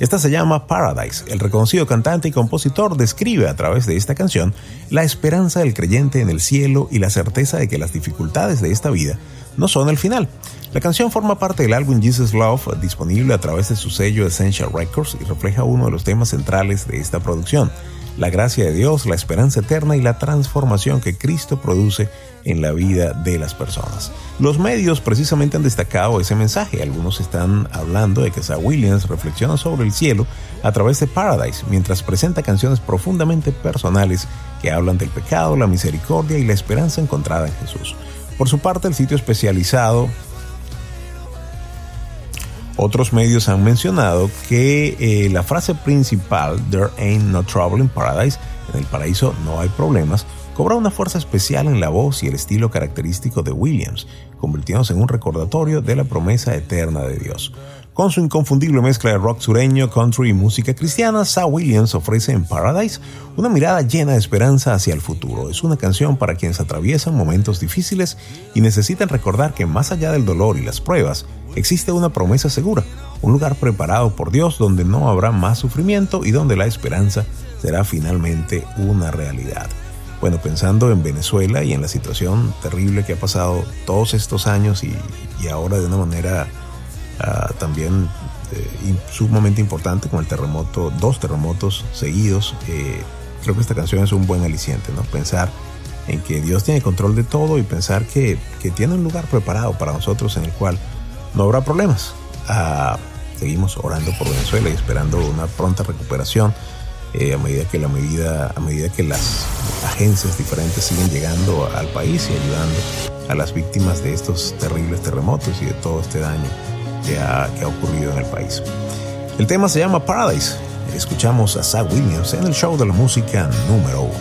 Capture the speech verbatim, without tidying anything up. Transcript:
Esta se llama Paradise. El reconocido cantante y compositor describe a través de esta canción la esperanza del creyente en el cielo y la certeza de que las dificultades de esta vida no son el final. La canción forma parte del álbum Jesus Love, disponible a través de su sello Essential Records, y refleja uno de los temas centrales de esta producción: la gracia de Dios, la esperanza eterna y la transformación que Cristo produce en la vida de las personas. Los medios precisamente han destacado ese mensaje. Algunos están hablando de que Zach Williams reflexiona sobre el cielo a través de Paradise, mientras presenta canciones profundamente personales que hablan del pecado, la misericordia y la esperanza encontrada en Jesús. Por su parte, el sitio especializado Otros medios han mencionado que eh, la frase principal, "There ain't no trouble in paradise", en el paraíso no hay problemas, cobra una fuerza especial en la voz y el estilo característico de Williams, convirtiéndose en un recordatorio de la promesa eterna de Dios. Con su inconfundible mezcla de rock sureño, country y música cristiana, Zach Williams ofrece en Paradise una mirada llena de esperanza hacia el futuro. Es una canción para quienes atraviesan momentos difíciles y necesitan recordar que más allá del dolor y las pruebas, existe una promesa segura, un lugar preparado por Dios donde no habrá más sufrimiento y donde la esperanza será finalmente una realidad. Bueno, pensando en Venezuela y en la situación terrible que ha pasado todos estos años y, y ahora de una manera uh, también eh, sumamente importante con el terremoto, dos terremotos seguidos, eh, creo que esta canción es un buen aliciente, ¿no? Pensar en que Dios tiene control de todo y pensar que, que tiene un lugar preparado para nosotros en el cual no habrá problemas. Uh, seguimos orando por Venezuela y esperando una pronta recuperación eh, a medida que la medida, a medida que las agencias diferentes siguen llegando al país y ayudando a las víctimas de estos terribles terremotos y de todo este daño que ha, que ha ocurrido en el país. El tema se llama Paradise. Escuchamos a Zach Williams en el show de la música número uno.